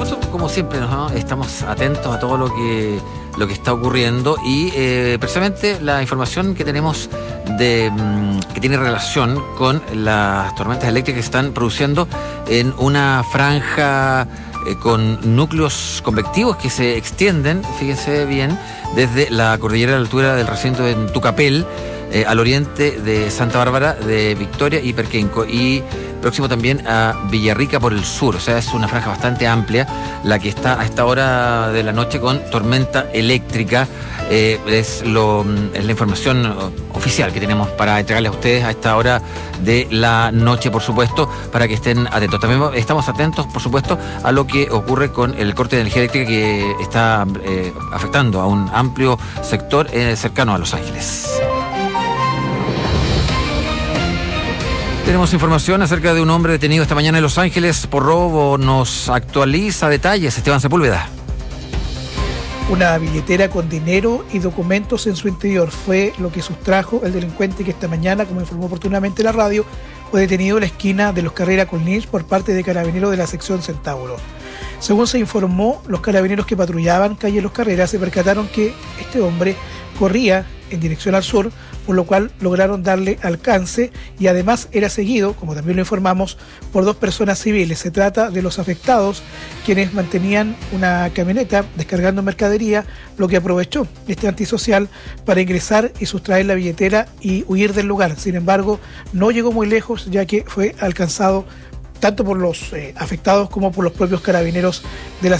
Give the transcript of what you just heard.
supuesto, como siempre, ¿no? Estamos atentos a todo lo que está ocurriendo y precisamente la información que tenemos que tiene relación con las tormentas eléctricas que están produciendo en una franja con núcleos convectivos que se extienden, fíjense bien, desde la cordillera a la altura del recinto de Tucapel, al oriente de Santa Bárbara, de Victoria y Perquenco, y próximo también a Villarrica por el sur. O sea, es una franja bastante amplia la que está a esta hora de la noche con tormenta eléctrica. Es la información oficial que tenemos para entregarles a ustedes a esta hora de la noche, por supuesto, para que estén atentos. También estamos atentos, por supuesto, a lo que ocurre con el corte de energía eléctrica que está afectando a un amplio sector cercano a Los Ángeles. Tenemos información acerca de un hombre detenido esta mañana en Los Ángeles por robo. Nos actualiza detalles Esteban Sepúlveda. Una billetera con dinero y documentos en su interior fue lo que sustrajo el delincuente que esta mañana, como informó oportunamente la radio, fue detenido en la esquina de Los Carreras con Lynch por parte de carabineros de la sección Centauro. Según se informó, los carabineros que patrullaban calle Los Carreras se percataron que este hombre corría en dirección al sur, por lo cual lograron darle alcance y además era seguido, como también lo informamos, por dos personas civiles. Se trata de los afectados, quienes mantenían una camioneta descargando mercadería, lo que aprovechó este antisocial para ingresar y sustraer la billetera y huir del lugar. Sin embargo, no llegó muy lejos, ya que fue alcanzado tanto por los afectados como por los propios carabineros de la